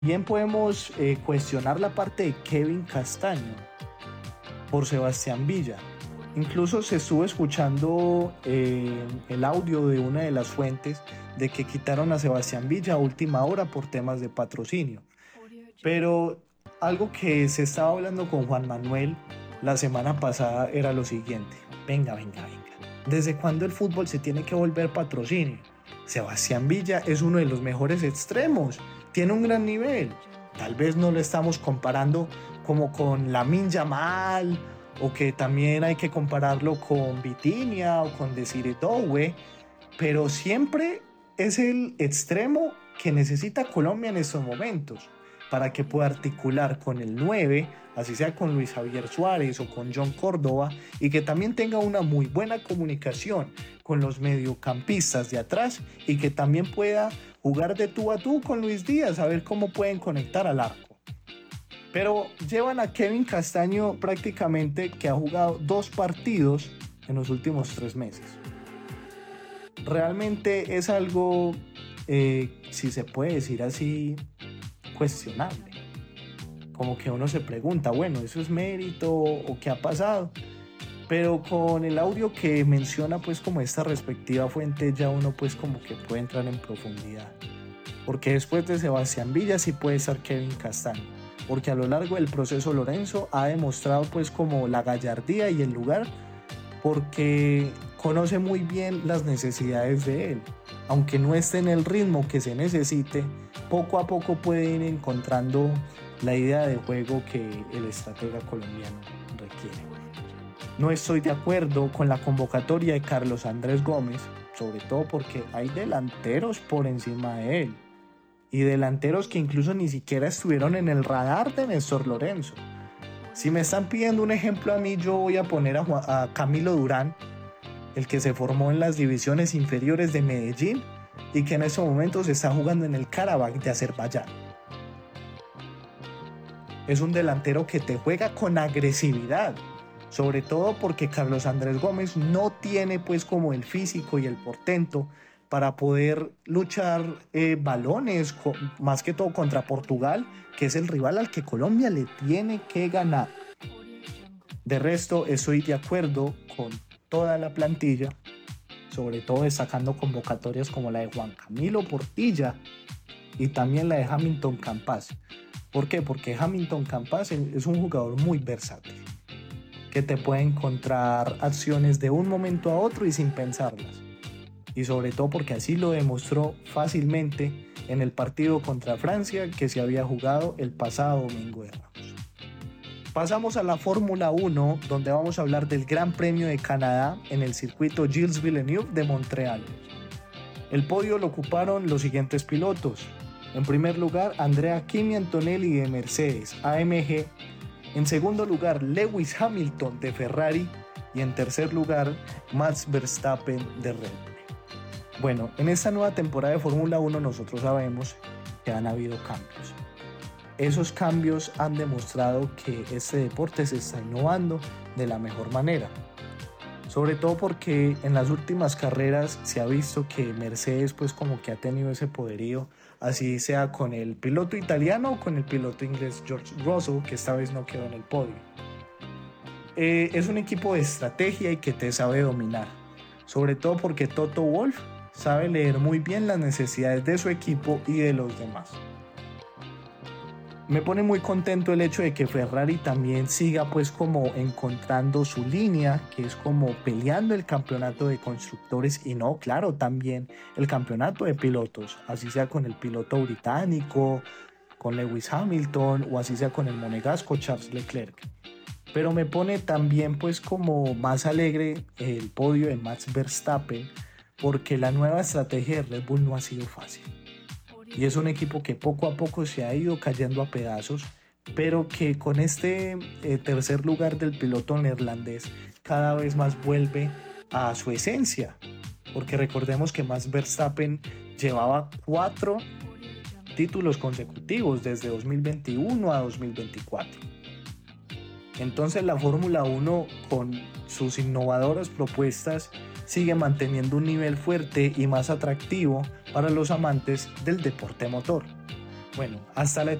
Bien podemos cuestionar la parte de Kevin Castaño por Sebastián Villa. Incluso se estuvo escuchando el audio de una de las fuentes de que quitaron a Sebastián Villa a última hora por temas de patrocinio. Pero algo que se estaba hablando con Juan Manuel la semana pasada era lo siguiente. Venga, venga, venga. ¿Desde cuándo el fútbol se tiene que volver patrocinio? Sebastián Villa es uno de los mejores extremos. Tiene un gran nivel. Tal vez no lo estamos comparando como con Lamine Yamal o que también hay que compararlo con Vitinha o con Desire Doué, pero siempre es el extremo que necesita Colombia en estos momentos para que pueda articular con el 9, así sea con Luis Javier Suárez o con John Córdoba, y que también tenga una muy buena comunicación con los mediocampistas de atrás y que también pueda jugar de tú a tú con Luis Díaz, a ver cómo pueden conectar al arco. Pero llevan a Kevin Castaño prácticamente que ha jugado 2 partidos en los últimos 3 meses. Realmente es algo, si se puede decir así, cuestionable. Como que uno se pregunta, bueno, ¿eso es mérito o qué ha pasado? Pero con el audio que menciona pues como esta respectiva fuente ya uno pues como que puede entrar en profundidad. Porque después de Sebastián Villa sí puede estar Kevin Castaño. Porque a lo largo del proceso Lorenzo ha demostrado pues como la gallardía y el lugar, porque conoce muy bien las necesidades de él. Aunque no esté en el ritmo que se necesite, poco a poco puede ir encontrando la idea de juego que el estratega colombiano requiere. No estoy de acuerdo con la convocatoria de Carlos Andrés Gómez, sobre todo porque hay delanteros por encima de él y delanteros que incluso ni siquiera estuvieron en el radar de Néstor Lorenzo. Si me están pidiendo un ejemplo a mí, yo voy a poner a Camilo Durán, el que se formó en las divisiones inferiores de Medellín y que en estos momentos está jugando en el Karabakh de Azerbaiyán. Es un delantero que te juega con agresividad, sobre todo porque Carlos Andrés Gómez no tiene pues como el físico y el portento para poder luchar balones, más que todo contra Portugal, que es el rival al que Colombia le tiene que ganar. De resto, estoy de acuerdo con toda la plantilla, sobre todo destacando convocatorias como la de Juan Camilo Portilla y también la de Hamilton Campas. ¿Por qué? Porque Hamilton Campas es un jugador muy versátil, que te puede encontrar acciones de un momento a otro y sin pensarlas. Y sobre todo porque así lo demostró fácilmente en el partido contra Francia que se había jugado el pasado domingo de Ramos. Pasamos a la Fórmula 1, donde vamos a hablar del Gran Premio de Canadá en el circuito Gilles Villeneuve de Montreal. El podio lo ocuparon los siguientes pilotos. En primer lugar, Andrea Kimi Antonelli de Mercedes AMG. En segundo lugar, Lewis Hamilton de Ferrari. Y en tercer lugar, Max Verstappen de Red Bull. Bueno, en esta nueva temporada de Fórmula 1 nosotros sabemos que han habido cambios. Esos cambios han demostrado que este deporte se está innovando de la mejor manera. Sobre todo porque en las últimas carreras se ha visto que Mercedes pues como que ha tenido ese poderío, así sea con el piloto italiano o con el piloto inglés George Russell, que esta vez no quedó en el podio. Es un equipo de estrategia y que te sabe dominar, sobre todo porque Toto Wolff sabe leer muy bien las necesidades de su equipo y de los demás. Me pone muy contento el hecho de que Ferrari también siga pues como encontrando su línea, que es como peleando el campeonato de constructores y no, claro, también el campeonato de pilotos, así sea con el piloto británico, con Lewis Hamilton o así sea con el monegasco Charles Leclerc. Pero me pone también pues como más alegre el podio de Max Verstappen, porque la nueva estrategia de Red Bull no ha sido fácil. Y es un equipo que poco a poco se ha ido cayendo a pedazos, pero que con este tercer lugar del piloto neerlandés cada vez más vuelve a su esencia. Porque recordemos que Max Verstappen llevaba 4 títulos consecutivos desde 2021 a 2024. Entonces la Fórmula 1 con sus innovadoras propuestas sigue manteniendo un nivel fuerte y más atractivo para los amantes del deporte motor. Bueno, hasta la